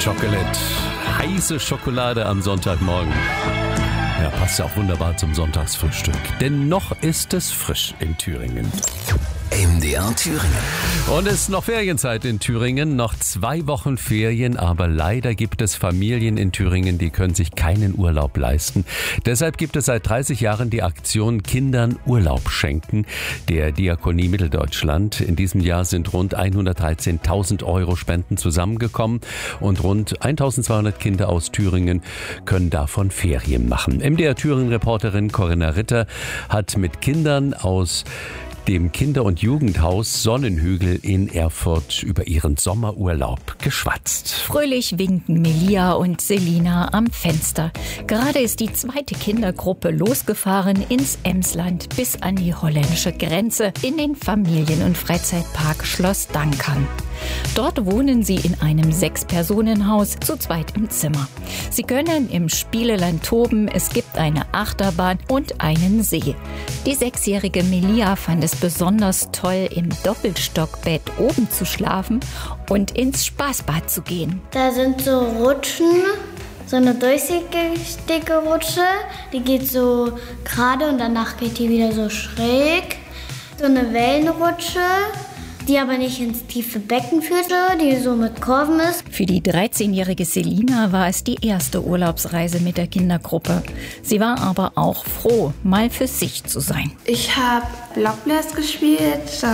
Chocolate. Heiße Schokolade am Sonntagmorgen. Ja, passt ja auch wunderbar zum Sonntagsfrühstück. Denn noch ist es frisch in Thüringen. MDR Thüringen. Und es ist noch Ferienzeit in Thüringen, noch 2 Wochen Ferien, aber leider gibt es Familien in Thüringen, die können sich keinen Urlaub leisten. Deshalb gibt es seit 30 Jahren die Aktion Kindern Urlaub schenken der Diakonie Mitteldeutschland. In diesem Jahr sind rund 113.000 Euro Spenden zusammengekommen und rund 1.200 Kinder aus Thüringen können davon Ferien machen. MDR Thüringen-Reporterin Corinna Ritter hat mit Kindern aus dem Kinder- und Jugendhaus Sonnenhügel in Erfurt über ihren Sommerurlaub geschwatzt. Fröhlich winken Melia und Selina am Fenster. Gerade ist die zweite Kindergruppe losgefahren ins Emsland bis an die holländische Grenze in den Familien- und Freizeitpark Schloss Dankern. Dort wohnen sie in einem 6-Personen-Haus, zu zweit im Zimmer. Sie können im Spieleland toben, es gibt eine Achterbahn und einen See. Die 6-jährige Melia fand es besonders toll, im Doppelstockbett oben zu schlafen und ins Spaßbad zu gehen. Da sind so Rutschen, so eine durchsichtige Rutsche, die geht so gerade und danach geht die wieder so schräg. So eine Wellenrutsche, die aber nicht ins tiefe Becken führte, die so mit Kurven ist. Für die 13-jährige Selina war es die erste Urlaubsreise mit der Kindergruppe. Sie war aber auch froh, mal für sich zu sein. Ich habe Blockbläs gespielt.